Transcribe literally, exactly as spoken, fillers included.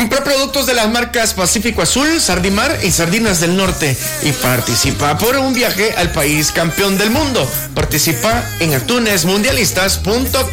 Compra productos de las marcas Pacífico Azul, Sardimar y Sardinas del Norte y participa por un viaje al país campeón del mundo. Participa en atunes mundialistas punto com.